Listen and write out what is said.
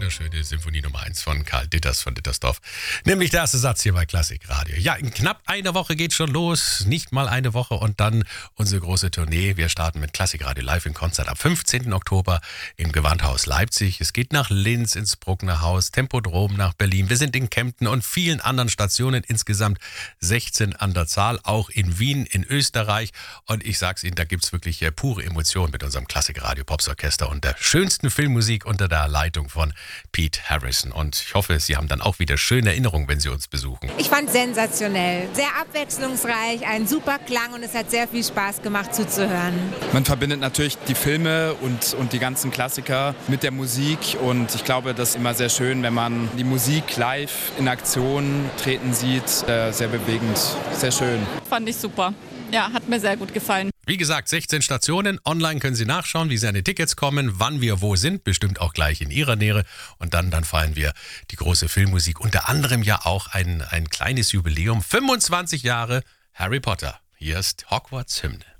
wunderschöne Symphonie Nummer 1 von Karl Ditters von Dittersdorf. Nämlich der erste Satz hier bei Klassikradio. Ja, in knapp einer Woche geht's schon los. Nicht mal eine Woche und dann unsere große Tournee. Wir starten mit Klassikradio live in Konzert am 15. Oktober im Gewandhaus Leipzig. Es geht nach Linz, ins Bruckner Haus, Tempodrom nach Berlin. Wir sind in Kempten und vielen anderen Stationen. Insgesamt 16 an der Zahl. Auch in Wien, in Österreich. Und ich sag's Ihnen, da gibt's wirklich pure Emotionen mit unserem Klassikradio Popsorchester und der schönsten Filmmusik unter der Leitung von Pete Harrison. Und ich hoffe, Sie haben dann auch wieder schöne Erinnerungen, wenn Sie uns besuchen. Ich fand sensationell, sehr abwechslungsreich, ein super Klang und es hat sehr viel Spaß gemacht zuzuhören. Man verbindet natürlich die Filme und die ganzen Klassiker mit der Musik und ich glaube, das ist immer sehr schön, wenn man die Musik live in Aktion treten sieht. Sehr bewegend, sehr schön. Fand ich super. Ja, hat mir sehr gut gefallen. Wie gesagt, 16 Stationen. Online können Sie nachschauen, wie Sie an die Tickets kommen, wann wir wo sind. Bestimmt auch gleich in Ihrer Nähe. Und dann feiern wir die große Filmmusik. Unter anderem ja auch ein kleines Jubiläum. 25 Jahre Harry Potter. Hier ist Hogwarts Hymne.